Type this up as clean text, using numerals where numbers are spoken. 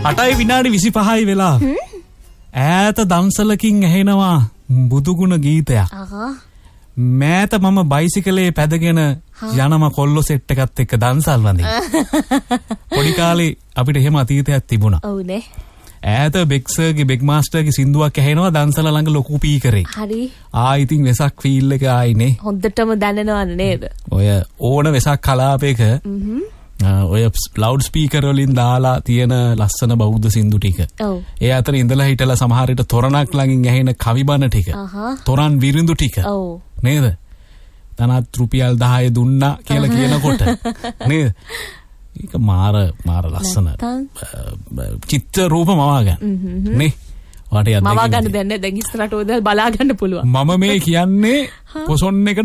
8යි විනාඩි 25යි වෙලා. ඈත දම්සලකින් ඇහෙනවා බුදුගුණ ගීතයක්. මෑත මම බයිසිකලේ පැදගෙන යනම කොල්ලෝ සෙට් එකත් එක්ක දන්සල් වඳින්න. පොඩි කාලේ අපිට එහෙම අතීතයක් තිබුණා. ඔව්නේ. ඈත බෙක්සර්ගේ බෙක් මාස්ටර්ගේ සින්දුවක් ඇහෙනවා දන්සල ළඟ ලොකු පීකරේ. හරි. ඉතින් වෙසක් ෆීල් එක ආයිනේ. හොඳටම දැනෙනවද නේද? ඔය ඕන වෙසක් කලාපයක ඔය ලවුඩ් ස්පීකර් වලින් දාලා තියෙන ලස්සන බෞද්ධ සින්දු ටික. ඔව්. ඒ අතර ඉඳලා හිටලා සමහර විට තොරණක් ළඟින් ඇහෙන කවිබන ටික. තොරන් විරිඳු ටික. ඔව්. නේද? තනත් රුපියල් 10 දුන්නා කියලා කියනකොට නේද? ඒක මාර ලස්සන චිත්‍ර රූප මවා ගන්න. නේ? වාට යද්දී මවා ගන්න දැන් ඉස්සරහට ඔය බලා ගන්න පුළුවන්. මම මේ කියන්නේ පොසොන් එක